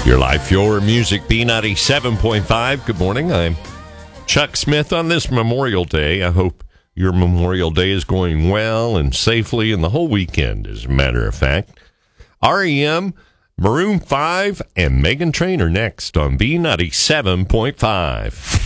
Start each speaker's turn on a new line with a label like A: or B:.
A: Your life, your music, B97.5. Good morning. I'm Chuck Smith on this Memorial Day. I hope your Memorial Day is going well and safely, and the whole weekend, as a matter of fact. REM, Maroon 5, and Meghan Trainor next on B97.5.